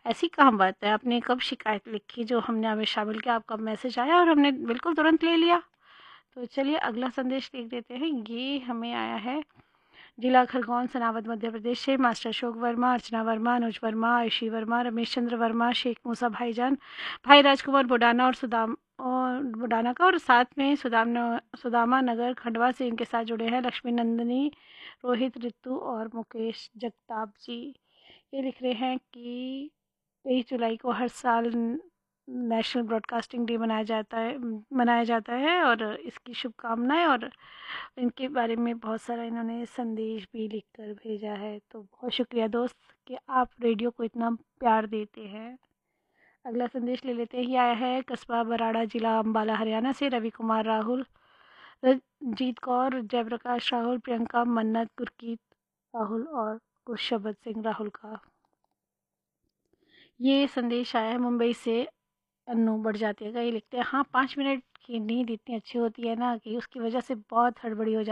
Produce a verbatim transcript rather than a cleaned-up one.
ऐसी कहाँ बात है, आपने कब शिकायत लिखी जो हमने हमें शामिल किया, आपका मैसेज आया और हमने बिल्कुल तुरंत ले लिया। तो चलिए अगला संदेश देख देते हैं। ये हमें आया है जिला खरगोन, सनावद, मध्य प्रदेश से मास्टर अशोक वर्मा, अर्चना वर्मा, अनुज वर्मा, आयुषी वर्मा, रमेश चंद्र वर्मा, शेख मूसा भाईजान, भाई राजकुमार बुडाना और सुदाम और बुडाना का, और साथ में सुदाम सुदामा नगर खंडवा से इनके साथ जुड़े हैं लक्ष्मी नंदिनी, रोहित, ऋतु और मुकेश जगताप जी। ये लिख रहे हैं कि तेईस जुलाई को हर साल नेशनल ब्रॉडकास्टिंग डे मनाया जाता है मनाया जाता है और इसकी शुभकामनाएं, और इनके बारे में बहुत सारा इन्होंने संदेश भी लिखकर भेजा है। तो बहुत शुक्रिया दोस्त कि आप रेडियो को इतना प्यार देते हैं। अगला संदेश ले लेते हैं। ये आया है कस्बा बराड़ा, जिला अम्बाला, हरियाणा से रवि कुमार राहुल, रंजीत कौर, जयप्रकाश राहुल, प्रियंका, मन्नत, गुरकीत राहुल और गुरशबद सिंह राहुल का। ये संदेश आया है मुंबई से अन्नू बढ़ जाती है। ये लिखते हैं, हाँ पाँच मिनट की नींद इतनी अच्छी होती है ना कि उसकी वजह से बहुत हड़बड़ी हो जाती है।